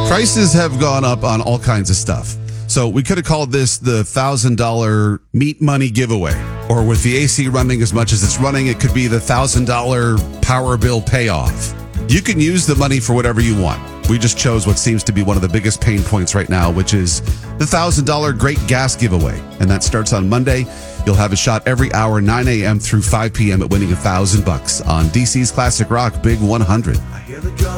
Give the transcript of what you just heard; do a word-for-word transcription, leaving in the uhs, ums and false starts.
Prices have gone up on all kinds of stuff. So we could have called this the one thousand dollars meat money giveaway. Or with the A C running as much as it's running, it could be the one thousand dollars power bill payoff. You can use the money for whatever you want. We just chose what seems to be one of the biggest pain points right now, which is the one thousand dollars Great Gas Giveaway. And that starts on Monday. You'll have a shot every hour, nine a.m. through five p.m. at winning one thousand bucks on D C's Classic Rock Big one hundred. I hear the drum